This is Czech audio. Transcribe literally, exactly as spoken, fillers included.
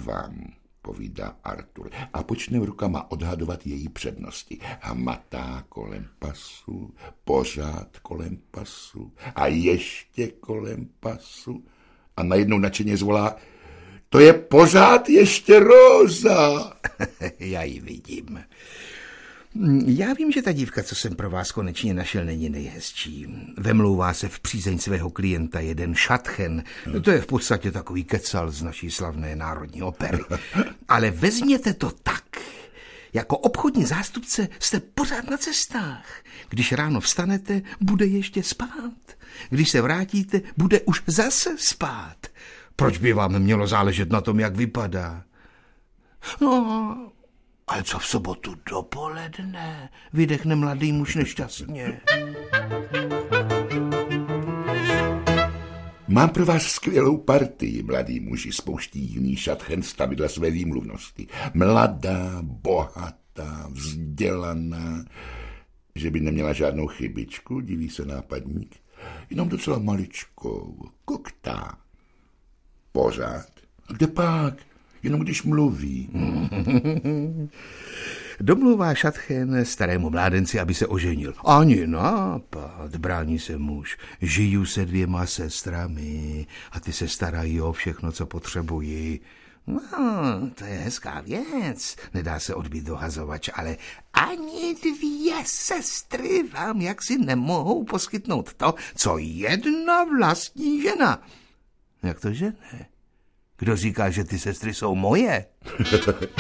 vám, povídá Artur a počne rukama odhadovat její přednosti. Hmatá kolem pasu, pořád kolem pasu a ještě kolem pasu. A najednou nadšeně zvolá: to je pořád ještě Róza. Já ji vidím. Já vím, že ta dívka, co jsem pro vás konečně našel, není nejhezčí. Vemlouvá se v přízeň svého klienta jeden Šatchen. To je v podstatě takový kecal z naší slavné národní opery. Ale vezměte to tak. Jako obchodní zástupce jste pořád na cestách. Když ráno vstanete, bude ještě spát. Když se vrátíte, bude už zase spát. Proč by vám mělo záležet na tom, jak vypadá? No, ale co v sobotu dopoledne? Vydechne mladý muž nešťastně. Mám pro vás skvělou partii, mladý muži, spouští jiný Šatchen stavidla své výmluvnosti. Mladá, bohatá, vzdělaná, že by neměla žádnou chybičku, diví se nápadník, jenom docela maličkou, koktá. Pořád. A kde pak? Jenom když mluví. Domluvá Šatchen starému mládenci, aby se oženil. Ani nápad, brání se muž. Žiju se dvěma sestrami a ty se starají o všechno, co potřebují. No, to je hezká věc, nedá se odbít dohazovač, ale ani dvě sestry vám jaksi nemohou poskytnout to, co jedna vlastní žena. Jak to, že ne? Kdo říká, že ty sestry jsou moje?